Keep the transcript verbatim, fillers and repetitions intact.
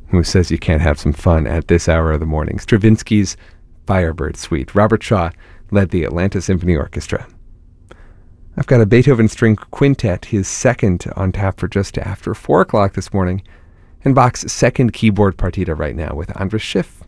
Who says you can't have some fun at this hour of the morning? Stravinsky's Firebird Suite. Robert Shaw led the Atlanta Symphony Orchestra. I've got a Beethoven String Quintet, his second, on tap for just after four o'clock this morning, and Bach's second keyboard partita right now with Andras Schiff.